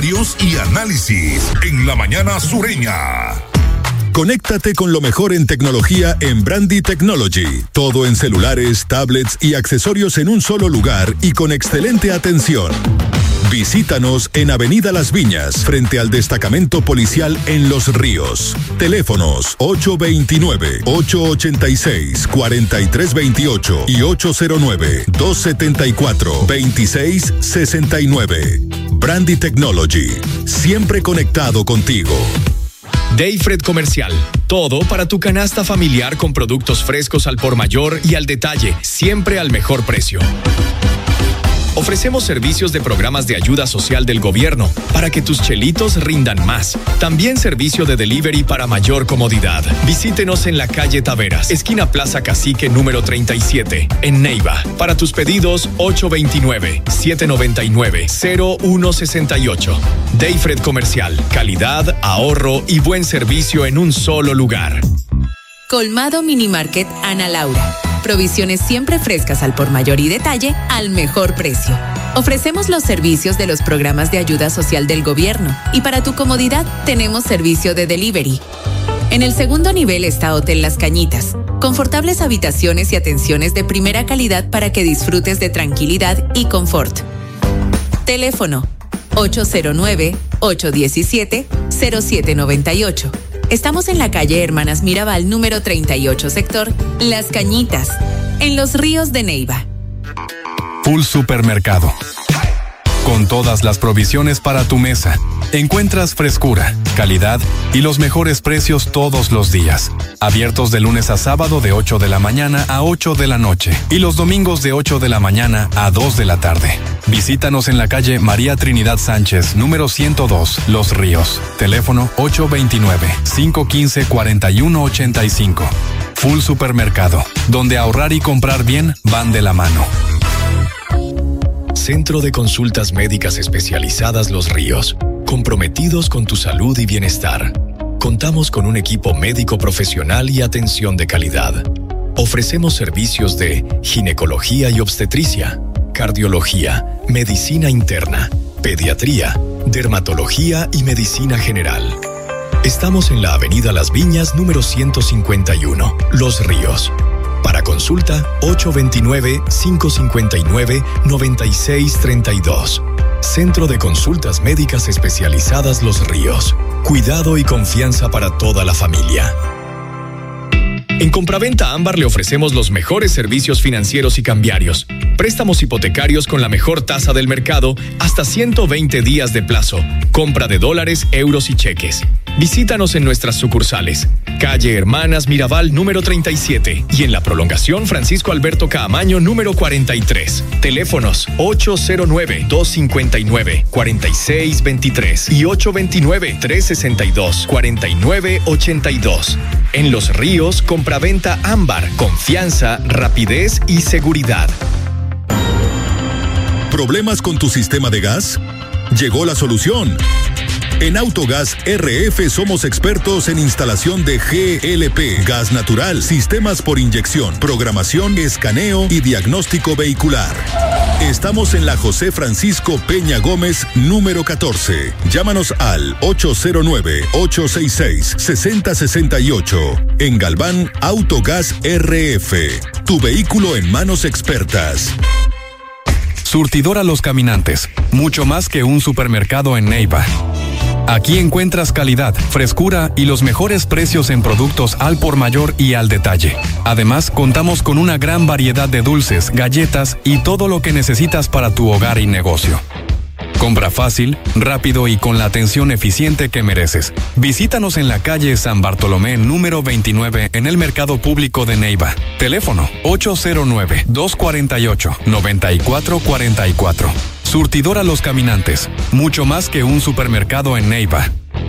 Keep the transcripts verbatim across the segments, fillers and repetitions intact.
comentarios y análisis en La Mañana Sureña. Conéctate con lo mejor en tecnología en Brandy Technology. Todo en celulares, tablets y accesorios en un solo lugar y con excelente atención. Visítanos en Avenida Las Viñas, frente al destacamento policial en Los Ríos. Teléfonos ocho dos nueve, ocho ocho seis, cuatro tres dos ocho y ocho cero nueve, dos siete cuatro, dos seis seis nueve. Brandy Technology, siempre conectado contigo. Dayfred Comercial. Todo para tu canasta familiar con productos frescos al por mayor y al detalle, siempre al mejor precio. Ofrecemos servicios de programas de ayuda social del gobierno para que tus chelitos rindan más. También servicio de delivery para mayor comodidad. Visítenos en la calle Taveras, esquina Plaza Cacique número treinta y siete, en Neiva. Para tus pedidos, ocho dos nueve, siete nueve nueve, cero uno seis ocho. Dayfred Comercial. Calidad, ahorro y buen servicio en un solo lugar. Colmado Mini Market Ana Laura. Provisiones siempre frescas al por mayor y detalle al mejor precio. Ofrecemos los servicios de los programas de ayuda social del gobierno y para tu comodidad tenemos servicio de delivery. En el segundo nivel está Hotel Las Cañitas. Confortables habitaciones y atenciones de primera calidad para que disfrutes de tranquilidad y confort. Teléfono ocho cero nueve, ocho uno siete, cero siete nueve ocho. Estamos en la calle Hermanas Mirabal, número treinta y ocho, sector Las Cañitas, en Los Ríos de Neiva. Full Supermercado. Con todas las provisiones para tu mesa, encuentras frescura, calidad y los mejores precios todos los días. Abiertos de lunes a sábado de ocho de la mañana a ocho de la noche y los domingos de ocho de la mañana a dos de la tarde. Visítanos en la calle María Trinidad Sánchez, número ciento dos, Los Ríos. Teléfono ocho dos nueve, cinco uno cinco, cuatro uno ocho cinco. Full Supermercado, donde ahorrar y comprar bien van de la mano. Centro de Consultas Médicas Especializadas Los Ríos. Comprometidos con tu salud y bienestar. Contamos con un equipo médico profesional y atención de calidad. Ofrecemos servicios de ginecología y obstetricia, cardiología, medicina interna, pediatría, dermatología y medicina general. Estamos en la Avenida Las Viñas, número ciento cincuenta y uno, Los Ríos. Para consulta, ocho dos nueve, cinco cinco nueve, nueve seis tres dos. Centro de Consultas Médicas Especializadas Los Ríos. Cuidado y confianza para toda la familia. En Compraventa Ámbar le ofrecemos los mejores servicios financieros y cambiarios. Préstamos hipotecarios con la mejor tasa del mercado hasta ciento veinte días de plazo. Compra de dólares, euros y cheques. Visítanos en nuestras sucursales. Calle Hermanas Mirabal número treinta y siete y en la prolongación Francisco Alberto Caamaño número cuarenta y tres. Teléfonos ocho cero nueve, dos cinco nueve, cuatro seis dos tres y ocho dos nueve, tres seis dos, cuatro nueve ocho dos. En Los Ríos, Compraventa Ámbar. Confianza, rapidez y seguridad. ¿Problemas con tu sistema de gas? Llegó la solución. En Autogas R F somos expertos en instalación de G L P, gas natural, sistemas por inyección, programación, escaneo y diagnóstico vehicular. Estamos en la José Francisco Peña Gómez, número catorce. Llámanos al ocho cero nueve, ocho seis seis, seis cero seis ocho. En Galván, Autogas R F. Tu vehículo en manos expertas. Surtidora Los Caminantes. Mucho más que un supermercado en Neiva. Aquí encuentras calidad, frescura y los mejores precios en productos al por mayor y al detalle. Además, contamos con una gran variedad de dulces, galletas y todo lo que necesitas para tu hogar y negocio. Compra fácil, rápido y con la atención eficiente que mereces. Visítanos en la calle San Bartolomé número veintinueve en el Mercado Público de Neiva. Teléfono ocho cero nueve, dos cuatro ocho, nueve cuatro cuatro cuatro. Surtidora Los Caminantes. Mucho más que un supermercado en Neiva.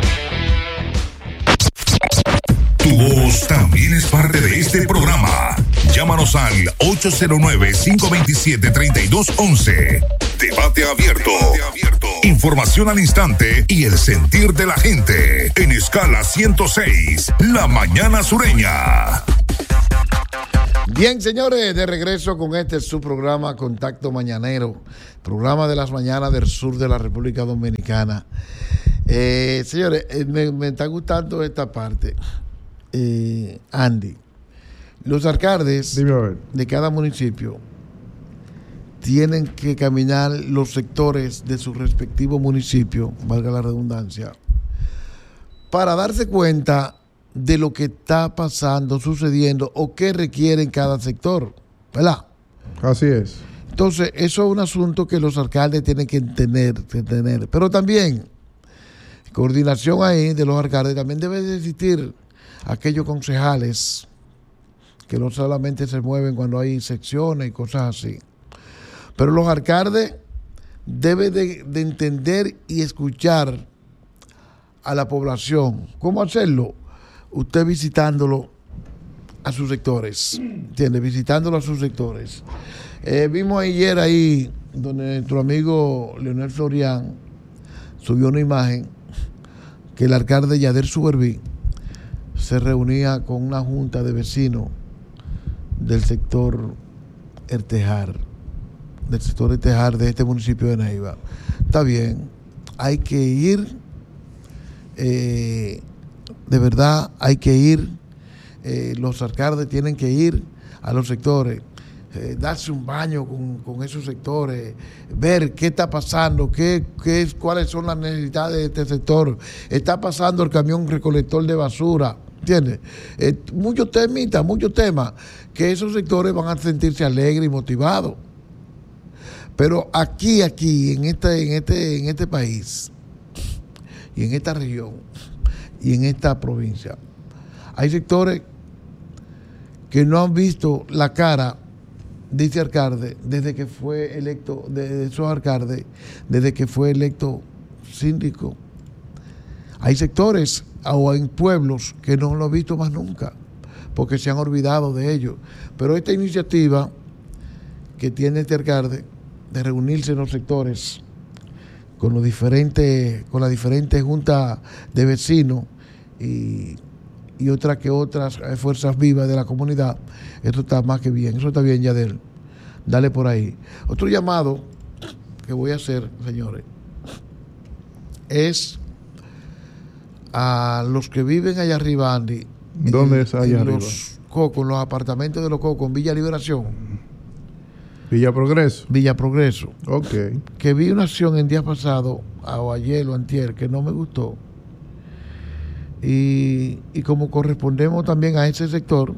Tu voz también es parte de este programa. Llámanos al ocho cero nueve, cinco dos siete, tres dos uno uno. Debate abierto. Debate abierto. Información al instante y el sentir de la gente. En escala ciento seis, La Mañana Sureña. Bien, señores, de regreso con este su programa Contacto Mañanero, programa de las mañanas del sur de la República Dominicana. Eh, señores, eh, me, me está gustando esta parte. Eh, Andy, los alcaldes de cada municipio tienen que caminar los sectores de su respectivo municipio, valga la redundancia, para darse cuenta de lo que está pasando, sucediendo o qué requiere cada sector, ¿verdad? Así es. Entonces, eso es un asunto que los alcaldes tienen que tener, que tener. Pero también, coordinación ahí de los alcaldes, también debe de existir aquellos concejales que no solamente se mueven cuando hay secciones y cosas así. Pero los alcaldes deben de, de entender y escuchar a la población. ¿Cómo hacerlo? Usted visitándolo a sus sectores, ¿entiende? Visitándolo a sus sectores. Eh, vimos ayer ahí, donde nuestro amigo Leonel Florian subió una imagen que el alcalde Yader Suberví se reunía con una junta de vecinos del sector El Tejar, del sector El Tejar de este municipio de Neiva. Está bien, hay que ir... Eh, de verdad hay que ir, eh, los alcaldes tienen que ir a los sectores, eh, darse un baño con, con esos sectores, ver qué está pasando, qué, qué, cuáles son las necesidades de este sector. Está pasando el camión recolector de basura, ¿entiendes? Eh, muchos temitas, muchos temas, que esos sectores van a sentirse alegres y motivados. Pero aquí, aquí, en este, en este, en este país y en esta región, y en esta provincia, hay sectores que no han visto la cara de ese alcalde desde que fue electo, de esos alcaldes, desde que fue electo síndico. Hay sectores o en pueblos que no lo han visto más nunca, porque se han olvidado de ellos. Pero esta iniciativa que tiene este alcalde de reunirse en los sectores con los diferentes, con las diferentes juntas de vecinos y, y otras que otras fuerzas vivas de la comunidad, esto está más que bien, eso está bien, Yader. Dale por ahí. Otro llamado que voy a hacer, señores, es a los que viven allá arriba, Andy. ¿Dónde es allá en arriba? Los Cocos, en los apartamentos de los Cocos, en Villa Liberación. Villa Progreso. Villa Progreso. Ok. Que vi una acción el día pasado, o ayer o antier, que no me gustó. Y, y como correspondemos también a ese sector,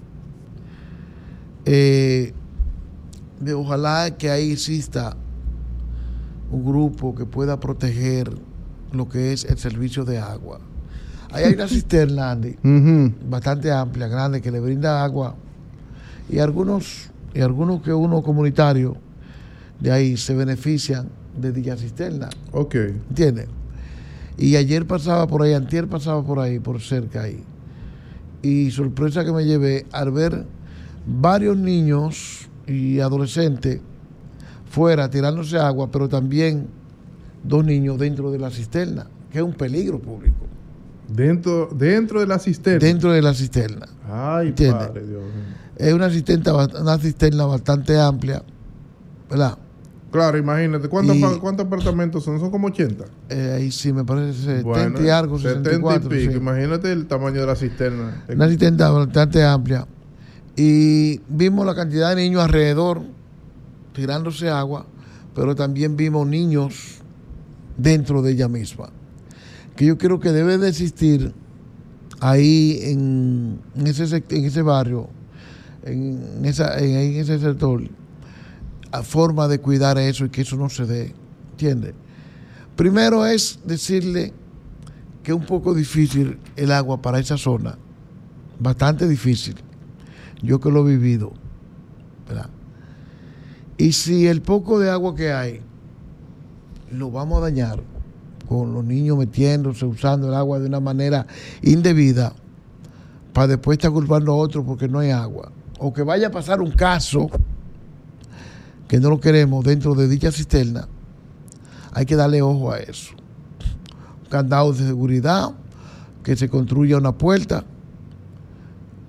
eh, de ojalá que ahí exista un grupo que pueda proteger lo que es el servicio de agua. Ahí hay una cisterna, Andy, uh-huh. bastante amplia, grande, que le brinda agua. Y algunos, y algunos que uno comunitario de ahí se benefician de dicha cisterna. Ok. ¿Entiendes? Y ayer pasaba por ahí, antier pasaba por ahí, por cerca ahí. Y sorpresa que me llevé al ver varios niños y adolescentes fuera tirándose agua, pero también dos niños dentro de la cisterna, que es un peligro público. Dentro, dentro de la cisterna. Dentro de la cisterna. Ay, ¿entiendes? padre Dios mío. Es una cisterna, una cisterna bastante amplia, ¿verdad? Claro, imagínate. ¿Cuántos, Y- ¿cuántos apartamentos son? Son como ochenta. Eh, ahí sí me parece setenta Bueno, y algo, sesenta y cuatro. setenta y pico. Sí. Imagínate el tamaño de la cisterna. Una cisterna bastante amplia. Y vimos la cantidad de niños alrededor tirándose agua, pero también vimos niños dentro de ella misma. Que yo creo que debe de existir ahí en, en, ese, sect- en ese barrio, en, esa, en, en ese sector, a forma de cuidar eso y que eso no se dé. ¿Entiendes? Primero es decirle que es un poco difícil el agua para esa zona, bastante difícil. Yo que lo he vivido, ¿verdad? Y si el poco de agua que hay lo vamos a dañar con los niños metiéndose, usando el agua de una manera indebida, para después estar culpando a otros porque no hay agua, o que vaya a pasar un caso que no lo queremos dentro de dicha cisterna, hay que darle ojo a eso. Un candado de seguridad, que se construya una puerta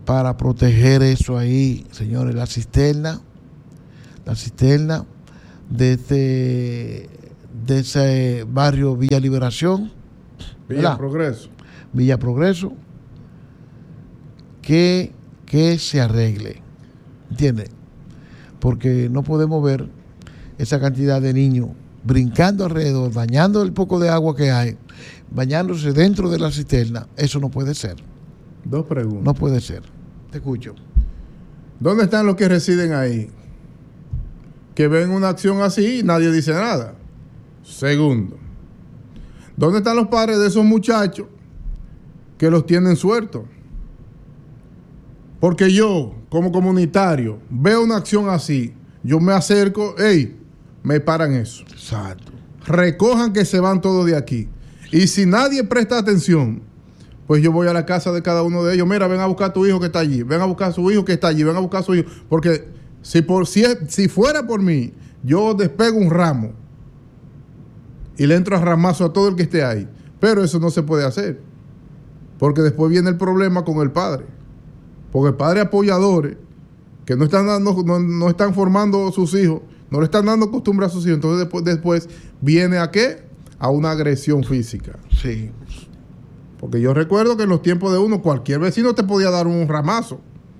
para proteger eso ahí, señores. La cisterna, la cisterna de este, de ese barrio Villa Liberación, Villa ¿verdad? Progreso. Villa Progreso, que, que se arregle, ¿entiendes? Porque no podemos ver esa cantidad de niños brincando alrededor, bañando el poco de agua que hay, bañándose dentro de la cisterna. Eso no puede ser. Dos preguntas. No puede ser. Te escucho. ¿Dónde están los que residen ahí? Que ven una acción así y nadie dice nada. Segundo, ¿dónde están los padres de esos muchachos que los tienen sueltos? Porque yo, como comunitario, veo una acción así, yo me acerco, hey, me paran eso. Exacto. Recojan que se van todos de aquí. Y si nadie presta atención, pues yo voy a la casa de cada uno de ellos. Mira, ven a buscar a tu hijo que está allí. Ven a buscar a su hijo que está allí. Ven a buscar a su hijo. Porque si, por, si, si fuera por mí, yo despego un ramo y le entro a ramazo a todo el que esté ahí. Pero eso no se puede hacer. Porque después viene el problema con el padre. Porque el padre apoyadores que no están dando, no, no están formando a sus hijos, no le están dando costumbre a sus hijos. Entonces después, después viene a qué? A una agresión física. Sí. Porque yo recuerdo que en los tiempos de uno, cualquier vecino te podía dar un ramazo.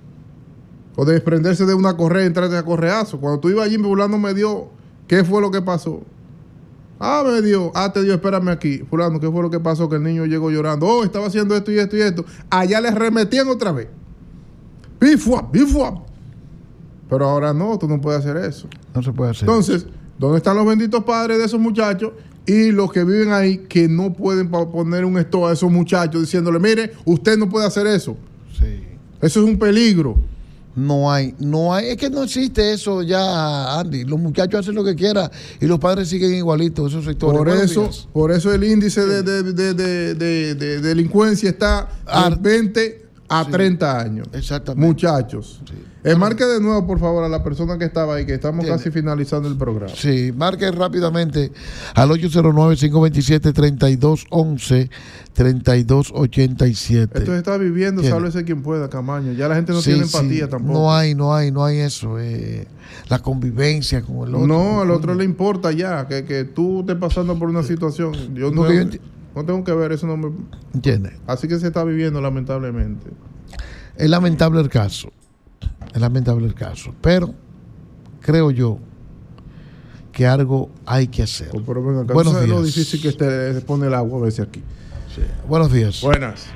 O desprenderse de una correa y entrarte a correazo. Cuando tú ibas allí, fulano me dio, ¿qué fue lo que pasó? Ah, me dio, ah, te dio, espérame aquí. Fulano, ¿qué fue lo que pasó? Que el niño llegó llorando. Oh, estaba haciendo esto y esto y esto. Allá le remetían otra vez. Bifuap, bifuap. Pero ahora no, tú no puedes hacer eso. No se puede hacer. Entonces, ¿dónde están los benditos padres de esos muchachos y los que viven ahí que no pueden poner un stop a esos muchachos diciéndole, mire, usted no puede hacer eso? Sí. Eso es un peligro. No hay, no hay, es que no existe eso ya, Andy. Los muchachos hacen lo que quieran y los padres siguen igualitos, esos sectores. Por Buenos eso, días. por eso el índice de, de, de, de, de, de delincuencia está Ah, de veinte a sí. treinta años. Exactamente. Muchachos. Sí. Eh, marque de nuevo, por favor, a la persona que estaba ahí, que estamos Tiene. casi finalizando el programa. Sí, marque rápidamente al ocho cero nueve, cinco dos siete, tres dos uno uno, tres dos ocho siete. Esto se está viviendo, Tiene. sálvese quien pueda, Camaño. Ya la gente no Sí, tiene sí. empatía tampoco. No hay, no hay, no hay eso. Eh, la convivencia con el otro. No, al otro le importa ya, que, que tú estés pasando por una situación. Yo no, Porque yo enti- no tengo que ver, eso no me... ¿Entiendes? Así que se está viviendo, lamentablemente. Es lamentable el caso. Es lamentable el caso. Pero creo yo que algo hay que hacer. Pues, pero venga, acá, Buenos ¿tú sabes lo días. difícil que este, se pone el agua a veces aquí? Sí. Buenos días. Buenas.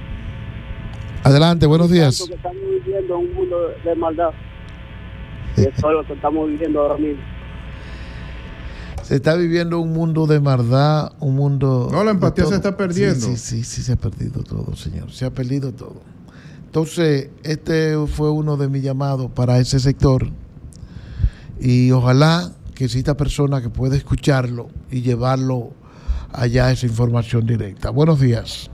Adelante, buenos días. Que estamos viviendo un mundo de maldad. Y eso es lo que estamos viviendo ahora mismo. Se está viviendo un mundo de maldad, un mundo... No, la empatía de se todo. está perdiendo. Sí, sí, sí, sí, se ha perdido todo, señor. Se ha perdido todo. Entonces, este fue uno de mis llamados para ese sector. Y ojalá que exista persona que pueda escucharlo y llevarlo allá esa información directa. Buenos días.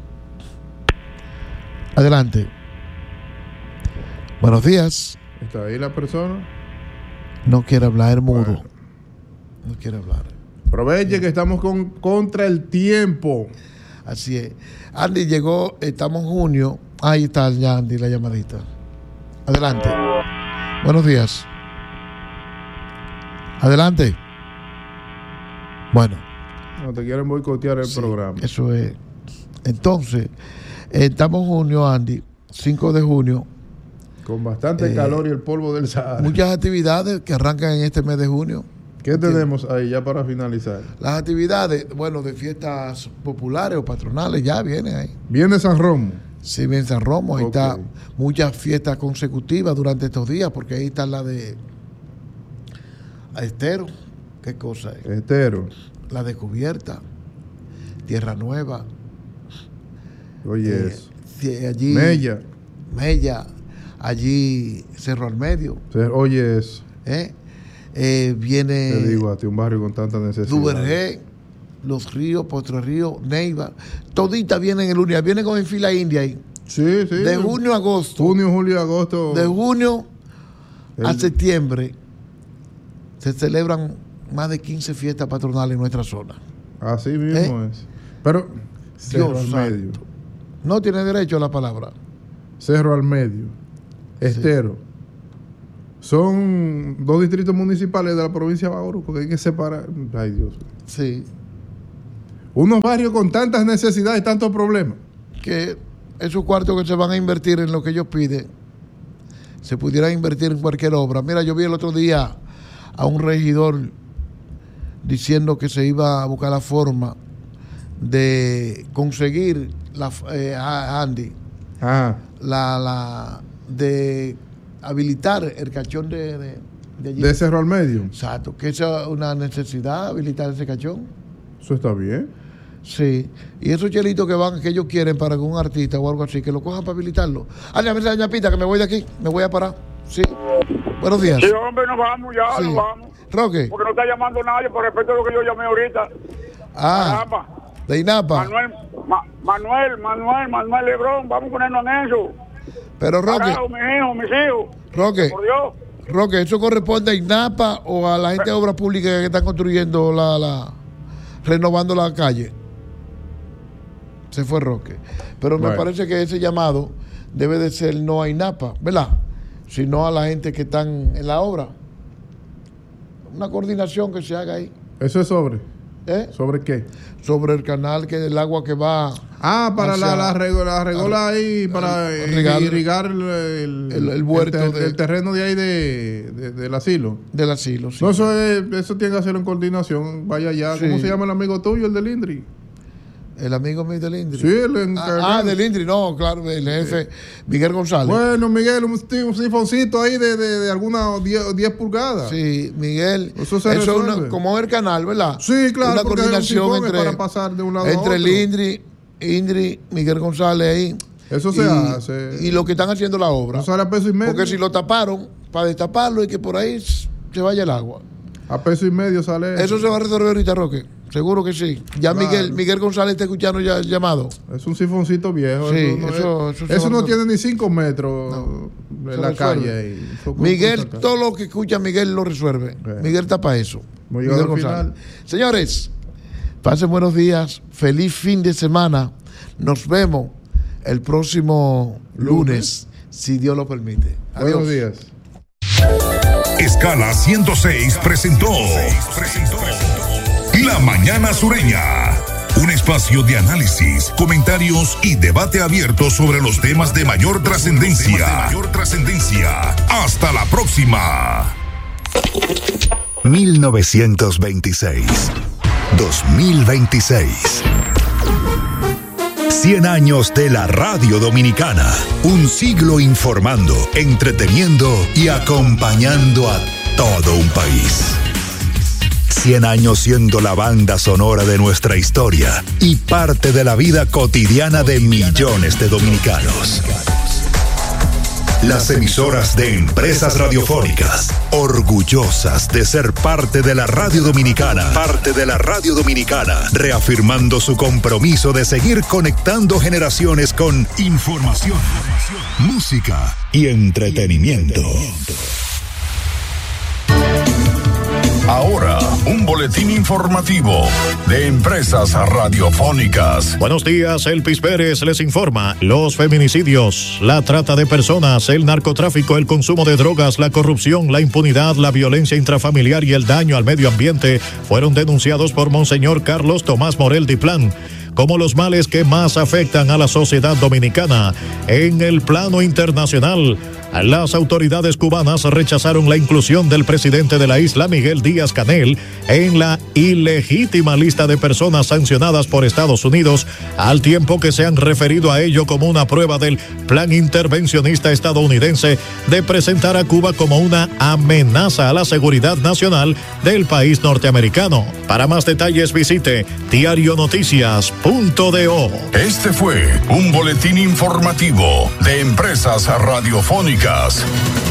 Adelante. Buenos días. ¿Está ahí la persona? No quiere hablar, es mudo. Bueno. No quiere hablar. Aproveche que estamos con, contra el tiempo. Así es. Andy llegó, estamos en junio. Ahí está ya, Andy, la llamadita. Adelante. Buenos días. Adelante. Bueno. No te quieren boicotear el Sí, programa. Eso es. Entonces, eh, estamos en junio, Andy, cinco de junio. Con bastante Eh, calor y el polvo del Sahara. Muchas actividades que arrancan en este mes de junio. ¿Qué tenemos ahí ya para finalizar? Las actividades, bueno, de fiestas populares o patronales ya vienen ahí. Viene San Romo. Sí, bien San Romo, ahí Ok. está muchas fiestas consecutivas durante estos días, porque ahí está la de Estero, qué cosa es, Estero. la descubierta, Tierra Nueva, Oye, eh, eso. sí, allí Mella. Mella, allí Cerro al Medio, Se- Oye, eso. ¿eh? Eh, viene Te digo a ti, un barrio con tanta necesidad. Duvergé, Los Ríos, Potro Río, Neiva, toditas vienen el lunes, vienen con en fila india ahí, Sí, sí. de junio a agosto, Junio, julio, agosto. de junio a El- septiembre se celebran más de quince fiestas patronales en nuestra zona. Así mismo es. Pero, Cerro Dios al santo. medio. No tiene derecho a la palabra. Cerro al medio. Estero. Sí. Son dos distritos municipales de la provincia de Bauruco que hay que separar. Ay, Dios. Sí. Unos barrios con tantas necesidades y tantos problemas. Que esos cuartos que se van a invertir en lo que ellos piden, se pudieran invertir en cualquier obra. Mira, yo vi el otro día a un regidor diciendo que se iba a buscar la forma de conseguir la, eh, a Andy, ah. la, la de habilitar el cachón de, de, de allí. De Cerro al Medio. Exacto, que esa es una necesidad, habilitar ese cachón. Eso está bien. Sí, y esos chelitos que van, que ellos quieren para algún artista o algo así, que lo cojan para habilitarlo. Ah, ya me doña Pita, que me voy de aquí, me voy a parar. Sí. Buenos días. Sí, hombre, nos vamos ya, sí. nos vamos. Roque. Porque no está llamando nadie por respecto a lo que yo llamé ahorita. Ah. Caramba. De INAPA. Manuel, Ma, Manuel, Manuel, Manuel Lebrón, vamos a ponernos en eso. Pero Roque. Carajo, mis hijos, mis hijos. Roque. Por Dios. Roque, ¿eso corresponde a INAPA o a la gente Pero, de obras públicas que están construyendo la, la renovando la calle? Se fue Roque. Pero bueno. Me parece que ese llamado debe de ser no a INAPA, ¿verdad? Sino a la gente que están en la obra. Una coordinación que se haga ahí. ¿Eso es sobre? ¿Eh? ¿Sobre qué? Sobre el canal, que el agua que va... Ah, para hacia, la, la, rego, la regola ahí, para irrigar, irrigar el, el, el, el huerto. El, de, el terreno de ahí de, de, del asilo. Del asilo, sí. No, eso, es, eso tiene que hacerlo en coordinación. Vaya allá. Sí. ¿Cómo se llama el amigo tuyo, el del Indri? El amigo mío del Indri. Sí, el encargado. Ah, ah, del Indri, no, claro, el jefe sí. Miguel González. Bueno, Miguel, un, un sifoncito ahí de, de, de algunas diez pulgadas. Sí, Miguel. Eso se eso una, como el canal, ¿verdad? Sí, claro. Una coordinación un entre, para pasar de un lado entre a otro. el Indri, Indri, Miguel González ahí. Eso se y, hace. Y lo que están haciendo la obra. No sale a peso y medio. Porque si lo taparon, para destaparlo y que por ahí se vaya el agua. A peso y medio sale. Eso, eso se va a resolver ahorita, Roque. Seguro que sí. Ya claro. Miguel Miguel González está escuchando ya el llamado. Es un sifoncito viejo. Sí, eso no, eso, es, eso, eso no tiene ni cinco metros no, en la calle. Ahí. Miguel, todo lo que escucha Miguel lo resuelve. Okay. Miguel tapa eso. Muy Miguel González. Señores, pasen buenos días. Feliz fin de semana. Nos vemos el próximo lunes, lunes si Dios lo permite. Adiós. Buenos días. Escala ciento seis presentó, presentó La Mañana Sureña, un espacio de análisis, comentarios y debate abierto sobre los temas de mayor trascendencia. mayor trascendencia. Hasta la próxima. mil novecientos veintiséis, dos mil veintiséis. cien años de la radio dominicana. Un siglo informando, entreteniendo y acompañando a todo un país. cien años siendo la banda sonora de nuestra historia y parte de la vida cotidiana de millones de dominicanos. Las emisoras de Empresas Radiofónicas, orgullosas de ser parte de la radio dominicana, parte de la radio dominicana, reafirmando su compromiso de seguir conectando generaciones con información, música y entretenimiento. Ahora, un boletín informativo de Empresas Radiofónicas. Buenos días, Elpis Pérez les informa. Los feminicidios, la trata de personas, el narcotráfico, el consumo de drogas, la corrupción, la impunidad, la violencia intrafamiliar y el daño al medio ambiente fueron denunciados por Monseñor Carlos Tomás Morel Diplán como los males que más afectan a la sociedad dominicana. En el plano internacional, las autoridades cubanas rechazaron la inclusión del presidente de la isla, Miguel Díaz-Canel, en la ilegítima lista de personas sancionadas por Estados Unidos, al tiempo que se han referido a ello como una prueba del plan intervencionista estadounidense de presentar a Cuba como una amenaza a la seguridad nacional del país norteamericano. Para más detalles visite diario noticias punto do. Este fue un boletín informativo de Empresas Radiofónicas.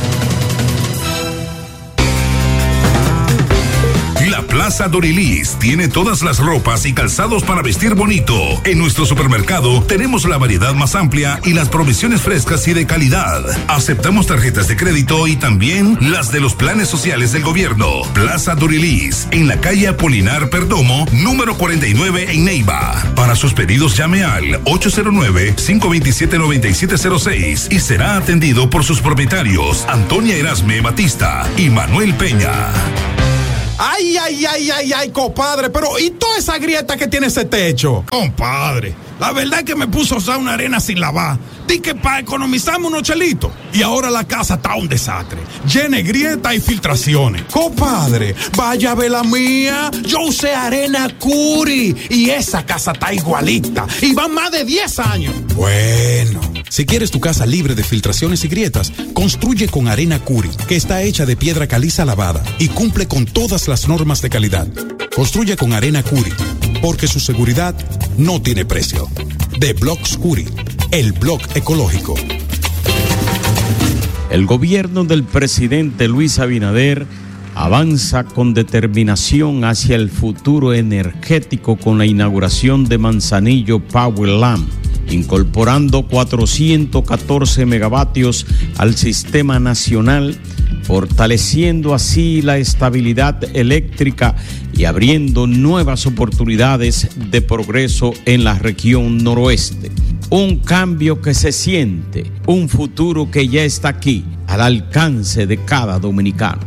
La Plaza Dorilis tiene todas las ropas y calzados para vestir bonito. En nuestro supermercado tenemos la variedad más amplia y las provisiones frescas y de calidad. Aceptamos tarjetas de crédito y también las de los planes sociales del gobierno. Plaza Dorilis, en la calle Apolinar Perdomo, número cuarenta y nueve en Neiva. Para sus pedidos llame al ocho cero nueve, cinco dos siete, nueve siete cero seis y será atendido por sus propietarios Antonia Erasme Batista y Manuel Peña. Ay, ay, ay, ay, ay, compadre, pero ¿y toda esa grieta que tiene ese techo? Compadre, la verdad es que me puso a usar una arena sin lavar. Di que para economizarme unos chelitos. Y ahora la casa está un desastre. Llena de grietas y filtraciones. Compadre, vaya a ver la mía. Yo usé arena Curi y esa casa está igualita. Y van más de diez años. Bueno, si quieres tu casa libre de filtraciones y grietas, construye con arena Curi, que está hecha de piedra caliza lavada y cumple con todas las normas de calidad. Construye con arena Curi, porque su seguridad no tiene precio. De Blocks Curi, el blog ecológico. El gobierno del presidente Luis Abinader avanza con determinación hacia el futuro energético con la inauguración de Manzanillo Power Lamp, incorporando cuatrocientos catorce megavatios al sistema nacional, fortaleciendo así la estabilidad eléctrica y abriendo nuevas oportunidades de progreso en la región noroeste. Un cambio que se siente, un futuro que ya está aquí, al alcance de cada dominicano.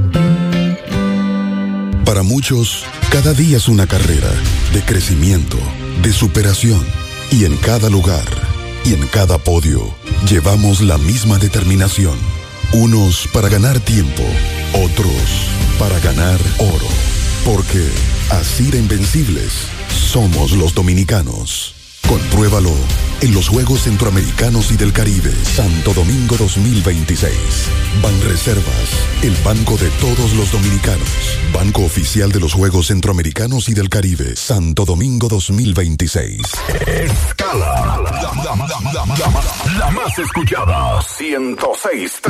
Para muchos, cada día es una carrera de crecimiento, de superación, y en cada lugar y en cada podio llevamos la misma determinación. Unos para ganar tiempo, otros para ganar oro. Porque así de invencibles somos los dominicanos. Compruébalo en los Juegos Centroamericanos y del Caribe, Santo Domingo dos mil veintiséis. Banreservas, el banco de todos los dominicanos. Banco oficial de los Juegos Centroamericanos y del Caribe, Santo Domingo dos mil veintiséis. Escala, la, la, la, la, la, la más escuchada, ciento seis punto